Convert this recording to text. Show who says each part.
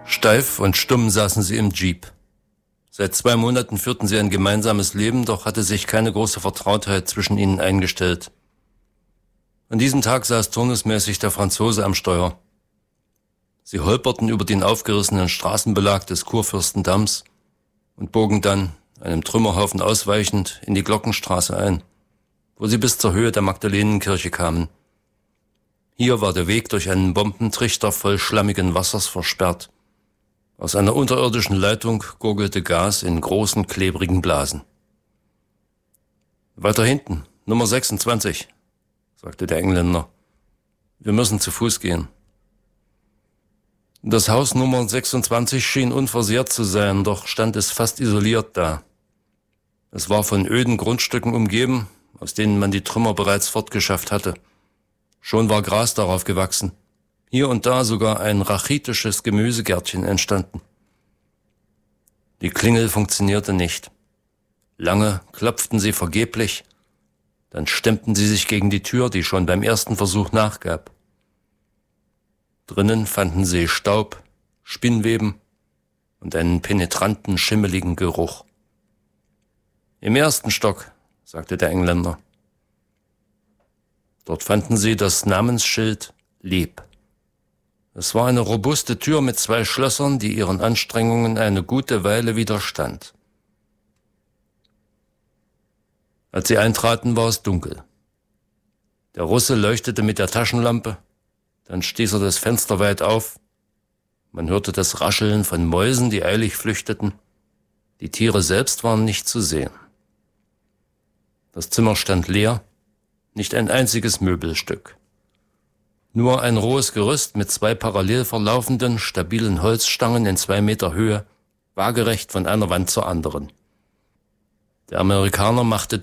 Speaker 1: Steif und stumm saßen sie im Jeep. Seit 2 Monaten führten sie ein gemeinsames Leben, doch hatte sich keine große Vertrautheit zwischen ihnen eingestellt. An diesem Tag saß turnusmäßig der Franzose am Steuer. Sie holperten über den aufgerissenen Straßenbelag des Kurfürstendamms und bogen dann, einem Trümmerhaufen ausweichend, in die Glockenstraße ein, wo sie bis zur Höhe der Magdalenenkirche kamen. Hier war der Weg durch einen Bombentrichter voll schlammigen Wassers versperrt. Aus einer unterirdischen Leitung gurgelte Gas in großen, klebrigen Blasen. »Weiter hinten, Nummer 26«, sagte der Engländer. »Wir müssen zu Fuß gehen.« Das Haus Nummer 26 schien unversehrt zu sein, doch stand es fast isoliert da. Es war von öden Grundstücken umgeben, aus denen man die Trümmer bereits fortgeschafft hatte. Schon war Gras darauf gewachsen. Hier und da sogar ein rachitisches Gemüsegärtchen entstanden. Die Klingel funktionierte nicht. Lange klopften sie vergeblich, dann stemmten sie sich gegen die Tür, die schon beim ersten Versuch nachgab. Drinnen fanden sie Staub, Spinnweben und einen penetranten, schimmeligen Geruch. »Im 1. Stock«, sagte der Engländer. Dort fanden sie das Namensschild »Leb«. Es war eine robuste Tür mit 2 Schlössern, die ihren Anstrengungen eine gute Weile widerstand. Als sie eintraten, war es dunkel. Der Russe leuchtete mit der Taschenlampe, dann stieß er das Fenster weit auf. Man hörte das Rascheln von Mäusen, die eilig flüchteten. Die Tiere selbst waren nicht zu sehen. Das Zimmer stand leer, nicht ein einziges Möbelstück. Nur ein rohes Gerüst mit 2 parallel verlaufenden, stabilen Holzstangen in 2 Meter Höhe, waagerecht von einer Wand zur anderen. Der Amerikaner machte